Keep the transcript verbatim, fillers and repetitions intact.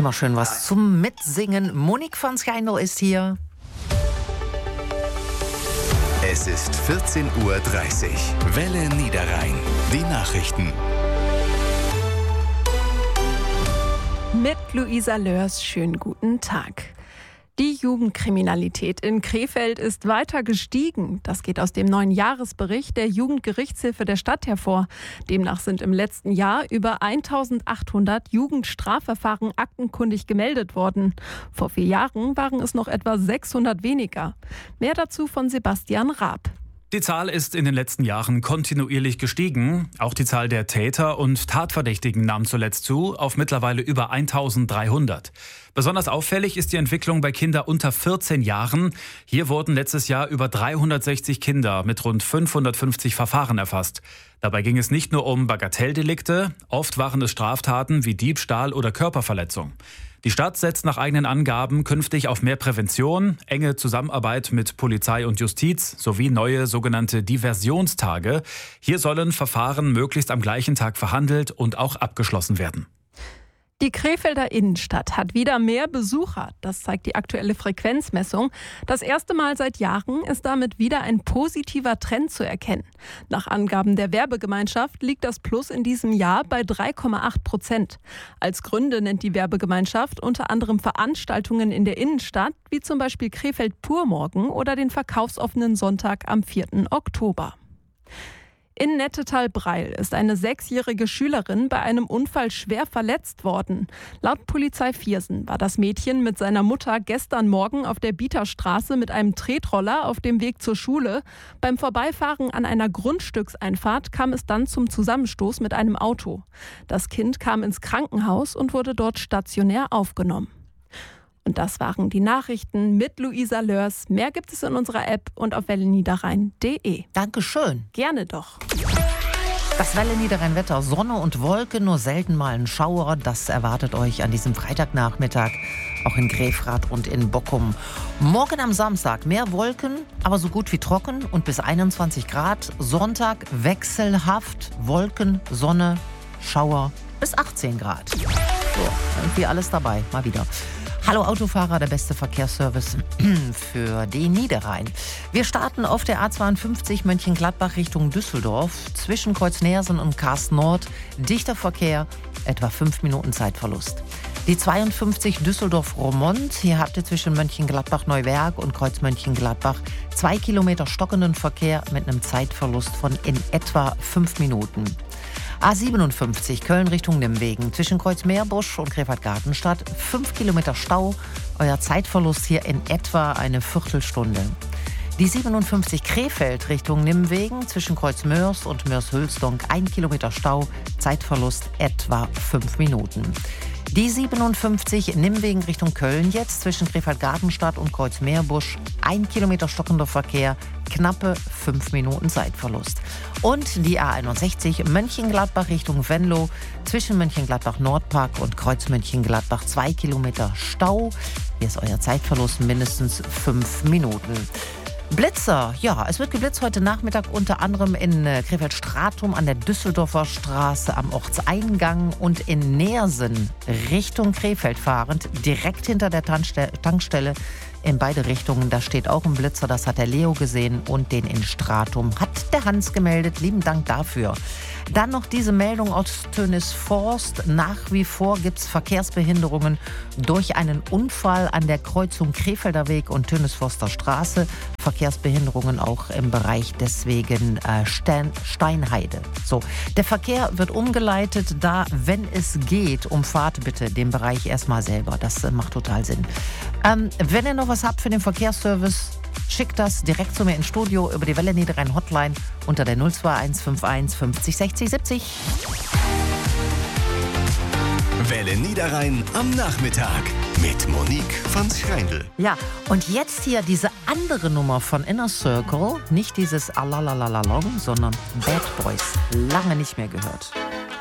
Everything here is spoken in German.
Immer schön was zum Mitsingen. Monique van Schijndel ist hier. Es ist vierzehn Uhr dreißig. Welle Niederrhein. Die Nachrichten. Mit Luisa Lörs, schönen guten Tag. Die Jugendkriminalität in Krefeld ist weiter gestiegen. Das geht aus dem neuen Jahresbericht der Jugendgerichtshilfe der Stadt hervor. Demnach sind im letzten Jahr über eintausendachthundert Jugendstrafverfahren aktenkundig gemeldet worden. Vor vier Jahren waren es noch etwa sechshundert weniger. Mehr dazu von Sebastian Raab. Die Zahl ist in den letzten Jahren kontinuierlich gestiegen. Auch die Zahl der Täter und Tatverdächtigen nahm zuletzt zu, auf mittlerweile über eintausenddreihundert. Besonders auffällig ist die Entwicklung bei Kindern unter vierzehn Jahren. Hier wurden letztes Jahr über dreihundertsechzig Kinder mit rund fünfhundertfünfzig Verfahren erfasst. Dabei ging es nicht nur um Bagatelldelikte, oft waren es Straftaten wie Diebstahl oder Körperverletzung. Die Stadt setzt nach eigenen Angaben künftig auf mehr Prävention, enge Zusammenarbeit mit Polizei und Justiz sowie neue sogenannte Diversionstage. Hier sollen Verfahren möglichst am gleichen Tag verhandelt und auch abgeschlossen werden. Die Krefelder Innenstadt hat wieder mehr Besucher. Das zeigt die aktuelle Frequenzmessung. Das erste Mal seit Jahren ist damit wieder ein positiver Trend zu erkennen. Nach Angaben der Werbegemeinschaft liegt das Plus in diesem Jahr bei drei Komma acht Prozent. Als Gründe nennt die Werbegemeinschaft unter anderem Veranstaltungen in der Innenstadt, wie zum Beispiel Krefeld Purmorgen oder den verkaufsoffenen Sonntag am vierten Oktober. In Nettetal-Breil ist eine sechsjährige Schülerin bei einem Unfall schwer verletzt worden. Laut Polizei Viersen war das Mädchen mit seiner Mutter gestern Morgen auf der Bieterstraße mit einem Tretroller auf dem Weg zur Schule. Beim Vorbeifahren an einer Grundstückseinfahrt kam es dann zum Zusammenstoß mit einem Auto. Das Kind kam ins Krankenhaus und wurde dort stationär aufgenommen. Und das waren die Nachrichten mit Luisa Lörs. Mehr gibt es in unserer App und auf welle niederrhein punkt de. Dankeschön. Gerne doch. Das Welle Niederrhein-Wetter, Sonne und Wolken, nur selten mal ein Schauer. Das erwartet euch an diesem Freitagnachmittag, auch in Grefrath und in Bockum. Morgen am Samstag mehr Wolken, aber so gut wie trocken und bis einundzwanzig Grad. Sonntag wechselhaft, Wolken, Sonne, Schauer bis achtzehn Grad. So, irgendwie alles dabei, mal wieder. Hallo Autofahrer, der beste Verkehrsservice für den Niederrhein. Wir starten auf der A zweiundfünfzig Mönchengladbach Richtung Düsseldorf. Zwischen Kreuz-Neersen und Karst Nord dichter Verkehr, etwa fünf Minuten Zeitverlust. Die zweiundfünfzig Düsseldorf-Roermond. Hier habt ihr zwischen Mönchengladbach-Neuwerk und Kreuz Mönchengladbach zwei Kilometer stockenden Verkehr mit einem Zeitverlust von in etwa fünf Minuten. A siebenundfünfzig Köln Richtung Nimwegen. Zwischen Kreuz-Meerbusch und Krefeld-Gartenstadt fünf Kilometer Stau. Euer Zeitverlust hier in etwa eine Viertelstunde. Die siebenundfünfzig Krefeld Richtung Nimwegen. Zwischen Kreuz-Mörs und Mörs-Hülsdonk ein Kilometer Stau. Zeitverlust etwa fünf Minuten. Die siebenundfünfzig Nimwegen Richtung Köln jetzt. Zwischen Krefeld-Gartenstadt und Kreuz-Meerbusch ein Kilometer stockender Verkehr. Knappe fünf Minuten Zeitverlust. Und die A einundsechzig Mönchengladbach Richtung Venlo. Zwischen Mönchengladbach-Nordpark und Kreuz Mönchengladbach zwei Kilometer Stau. Hier ist euer Zeitverlust mindestens fünf Minuten. Blitzer, ja, es wird geblitzt heute Nachmittag unter anderem in Krefeld-Stratum an der Düsseldorfer Straße am Ortseingang und in Neersen Richtung Krefeld fahrend, direkt hinter der Tankstelle in beide Richtungen. Da steht auch ein Blitzer, das hat der Leo gesehen und den in Stratum hat der Hans gemeldet. Lieben Dank dafür. Dann noch diese Meldung aus Tönisforst. Nach wie vor gibt es Verkehrsbehinderungen durch einen Unfall an der Kreuzung Krefelder Weg und Tönisforster Straße. Verkehrsbehinderungen auch im Bereich deswegen äh, Stein, Steinheide. So, der Verkehr wird umgeleitet, da, wenn es geht, umfahrt bitte den Bereich erstmal selber. Das äh, macht total Sinn. Ähm, wenn ihr noch was habt für den Verkehrsservice, schickt das direkt zu mir ins Studio über die Welle Niederrhein Hotline unter der null zwei eins fünf eins fünfzig sechzig siebzig. Welle Niederrhein am Nachmittag mit Monique van Schijndel. Ja, und jetzt hier diese andere Nummer von Inner Circle. Nicht dieses Alalalalong, sondern Bad Boys. Lange nicht mehr gehört.